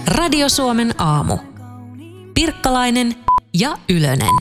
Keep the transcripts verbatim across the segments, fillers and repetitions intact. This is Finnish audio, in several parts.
Radio Suomen aamu. Pirkkalainen ja Ylönen.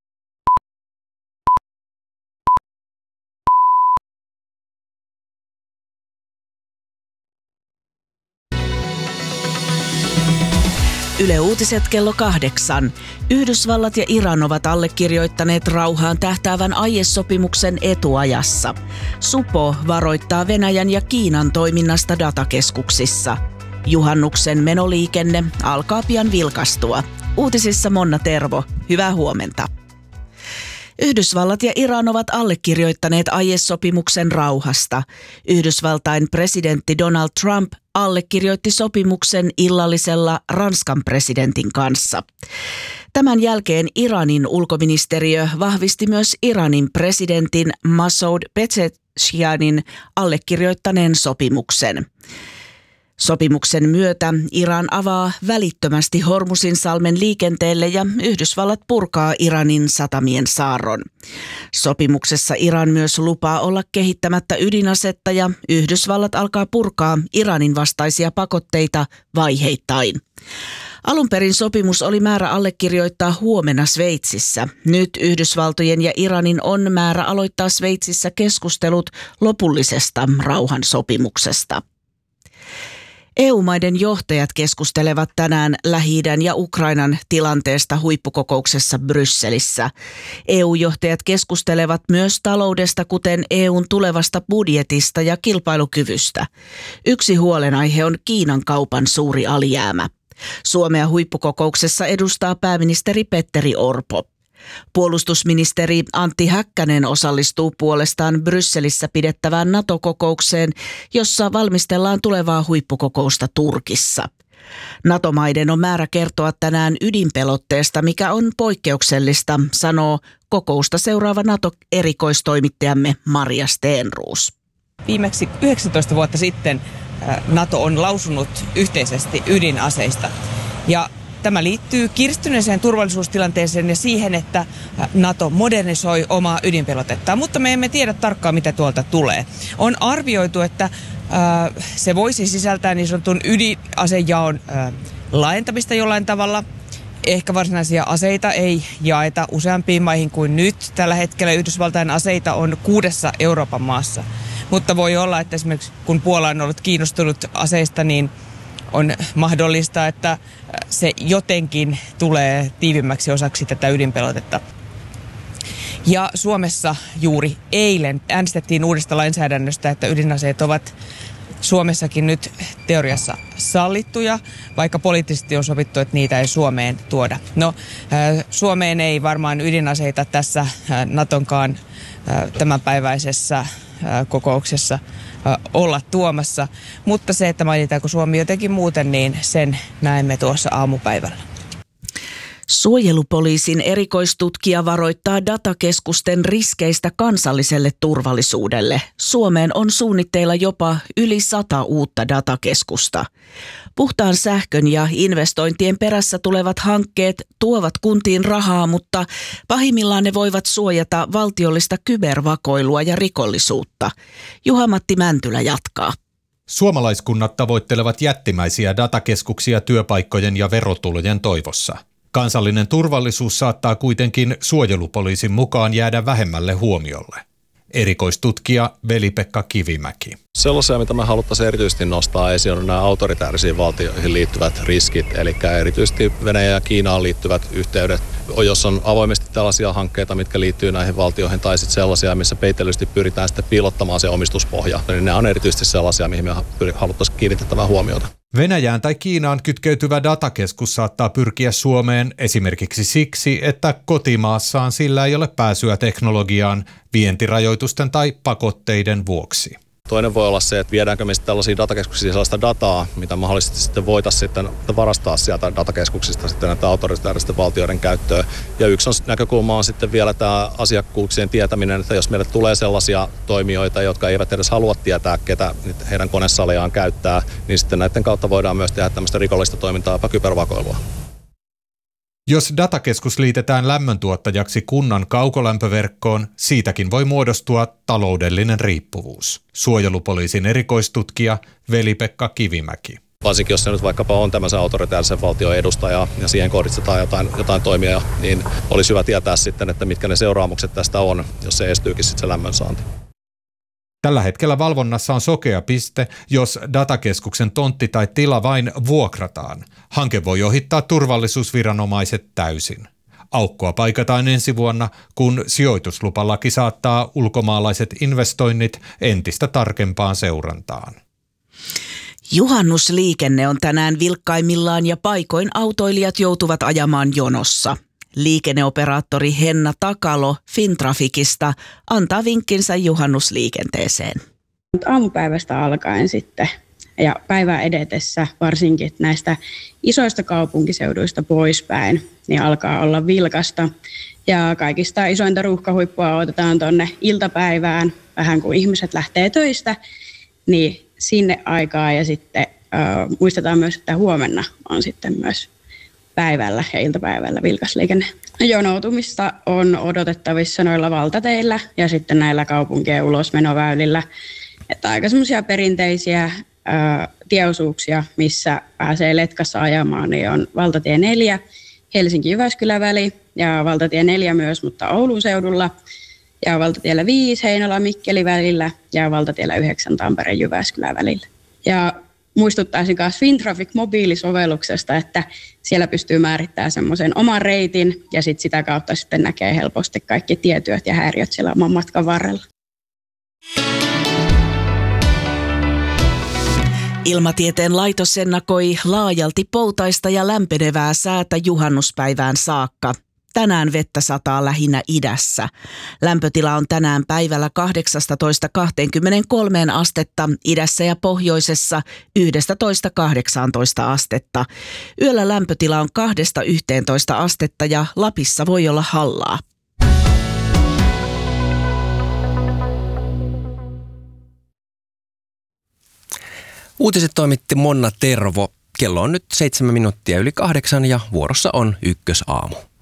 Yle Uutiset kello kahdeksan. Yhdysvallat ja Iran ovat allekirjoittaneet rauhaan tähtäävän aiesopimuksen etuajassa. Supo varoittaa Venäjän ja Kiinan toiminnasta datakeskuksissa. Juhannuksen menoliikenne alkaa pian vilkastua. Uutisissa Monna Tervo. Hyvää huomenta. Yhdysvallat ja Iran ovat allekirjoittaneet aiesopimuksen rauhasta. Yhdysvaltain presidentti Donald Trump allekirjoitti sopimuksen illallisella Ranskan presidentin kanssa. Tämän jälkeen Iranin ulkoministeriö vahvisti myös Iranin presidentin Masoud Pezeshkianin allekirjoittaneen sopimuksen. Sopimuksen myötä Iran avaa välittömästi Hormuzinsalmen liikenteelle ja Yhdysvallat purkaa Iranin satamien saarron. Sopimuksessa Iran myös lupaa olla kehittämättä ydinasetta ja Yhdysvallat alkaa purkaa Iranin vastaisia pakotteita vaiheittain. Alun perin sopimus oli määrä allekirjoittaa huomenna Sveitsissä. Nyt Yhdysvaltojen ja Iranin on määrä aloittaa Sveitsissä keskustelut lopullisesta rauhansopimuksesta. E U-maiden johtajat keskustelevat tänään Lähi-idän ja Ukrainan tilanteesta huippukokouksessa Brysselissä. E U-johtajat keskustelevat myös taloudesta, kuten E U:n tulevasta budjetista ja kilpailukyvystä. Yksi huolenaihe on Kiinan kaupan suuri alijäämä. Suomea huippukokouksessa edustaa pääministeri Petteri Orpo. Puolustusministeri Antti Häkkänen osallistuu puolestaan Brysselissä pidettävään NATO-kokoukseen, jossa valmistellaan tulevaa huippukokousta Turkissa. NATO-maiden on määrä kertoa tänään ydinpelotteesta, mikä on poikkeuksellista, sanoo kokousta seuraava NATO-erikoistoimittajamme Marja Steenruus. Viimeksi yhdeksäntoista vuotta sitten NATO on lausunut yhteisesti ydinaseista ja tämä liittyy kiristyneeseen turvallisuustilanteeseen ja siihen, että NATO modernisoi omaa ydinpelotetta, mutta me emme tiedä tarkkaan, mitä tuolta tulee. On arvioitu, että äh, se voisi sisältää niin sanotun ydinasejaon äh, laajentamista jollain tavalla. Ehkä varsinaisia aseita ei jaeta useampiin maihin kuin nyt. Tällä hetkellä Yhdysvaltain aseita on kuudessa Euroopan maassa. Mutta voi olla, että esimerkiksi kun Puola on ollut kiinnostunut aseista, niin on mahdollista, että se jotenkin tulee tiivimmäksi osaksi tätä ydinpelotetta. Ja Suomessa juuri eilen äänestettiin uudesta lainsäädännöstä, että ydinaseet ovat Suomessakin nyt teoriassa sallittuja, vaikka poliittisesti on sovittu, että niitä ei Suomeen tuoda. No, Suomeen ei varmaan ydinaseita tässä Natonkaan tämänpäiväisessä kokouksessa olla tuomassa, mutta se, että mainitaanko Suomi jotenkin muuten, niin sen näemme tuossa aamupäivällä. Suojelupoliisin erikoistutkija varoittaa datakeskusten riskeistä kansalliselle turvallisuudelle. Suomeen on suunnitteilla jopa yli sata uutta datakeskusta. Puhtaan sähkön ja investointien perässä tulevat hankkeet tuovat kuntiin rahaa, mutta pahimmillaan ne voivat suojata valtiollista kybervakoilua ja rikollisuutta. Juha-Matti Mäntylä jatkaa. Suomalaiskunnat tavoittelevat jättimäisiä datakeskuksia työpaikkojen ja verotulojen toivossa. Kansallinen turvallisuus saattaa kuitenkin suojelupoliisin mukaan jäädä vähemmälle huomiolle. Erikoistutkija Veli-Pekka Kivimäki. Sellaisia, mitä me haluttaisiin erityisesti nostaa esiin, on nämä autoritäärisiin valtioihin liittyvät riskit, eli erityisesti Venäjä ja Kiinaan liittyvät yhteydet, jos on avoimesti tällaisia hankkeita, mitkä liittyy näihin valtioihin, tai sitten sellaisia, missä peitellysti pyritään sitten piilottamaan se omistuspohja, niin ne on erityisesti sellaisia, mihin me haluttaisiin kiinnitettävää huomiota. Venäjään tai Kiinaan kytkeytyvä datakeskus saattaa pyrkiä Suomeen esimerkiksi siksi, että kotimaassaan sillä ei ole pääsyä teknologiaan vientirajoitusten tai pakotteiden vuoksi. Toinen voi olla se, että viedäänkö me tällaisiin datakeskuksiin sellaista dataa, mitä mahdollisesti sitten voitaisiin sitten varastaa sieltä datakeskuksista sitten näitä autoritaaristen valtioiden käyttöön. Ja yksi on, näkökulma on sitten vielä tämä asiakkuuksien tietäminen, että jos meille tulee sellaisia toimijoita, jotka eivät edes halua tietää, ketä heidän konesalejaan käyttää, niin sitten näiden kautta voidaan myös tehdä tämmöistä rikollista toimintaa, jopa kybervakoilua. Jos datakeskus liitetään lämmöntuottajaksi kunnan kaukolämpöverkkoon, siitäkin voi muodostua taloudellinen riippuvuus. Suojelupoliisin erikoistutkija Veli-Pekka Kivimäki. Varsinkin jos se nyt vaikkapa on tämmöisen autoritaarisen valtion edustaja ja siihen kohdistetaan jotain, jotain toimia, niin olisi hyvä tietää sitten, että mitkä ne seuraamukset tästä on, jos se estyykin sitten se lämmön saanti. Tällä hetkellä valvonnassa on sokea piste, jos datakeskuksen tontti tai tila vain vuokrataan. Hanke voi ohittaa turvallisuusviranomaiset täysin. Aukkoa paikataan ensi vuonna, kun sijoituslupalaki saattaa ulkomaalaiset investoinnit entistä tarkempaan seurantaan. Juhannusliikenne on tänään vilkkaimmillaan ja paikoin autoilijat joutuvat ajamaan jonossa. Liikenneoperaattori Henna Takalo Fintrafikista antaa vinkkinsä juhannusliikenteeseen. Aamupäivästä alkaen sitten ja päivää edetessä varsinkin näistä isoista kaupunkiseuduista poispäin, niin alkaa olla vilkasta. Ja kaikista isointa ruuhkahuippua otetaan tuonne iltapäivään, vähän kun ihmiset lähtee töistä, niin sinne aikaa ja sitten äh, muistetaan myös, että huomenna on sitten myös päivällä ja iltapäivällä vilkas liikenne. Jonoutumista on odotettavissa noilla valtateillä ja sitten näillä kaupunkien ulosmenoväylillä. Että aika semmoisia perinteisiä ää, tieosuuksia, missä pääsee letkassa ajamaan, niin on valtatie neljä, Helsinki-Jyväskylä-väli ja valtatie neljä myös, mutta Oulun seudulla. Ja valtatiellä viisi Heinola-Mikkeli-välillä ja valtatiellä yhdeksän Tampere-Jyväskylä-välillä. Ja muistuttaisin myös Fintraffic-mobiilisovelluksesta, että siellä pystyy määrittämään semmoisen oman reitin ja sit sitä kautta sitten näkee helposti kaikki tietyöt ja häiriöt siellä oman matkan varrella. Ilmatieteen laitos ennakoi laajalti poutaista ja lämpenevää säätä juhannuspäivään saakka. Tänään vettä sataa lähinnä idässä. Lämpötila on tänään päivällä kahdeksastatoista kaksikymmentäkolme astetta, idässä ja pohjoisessa yksitoista kahdeksantoista astetta. Yöllä lämpötila on kahdesta yhteentoista astetta ja Lapissa voi olla hallaa. Uutiset toimitti Monna Tervo. Kello on nyt seitsemän minuuttia yli kahdeksan ja vuorossa on Ykkösaamu.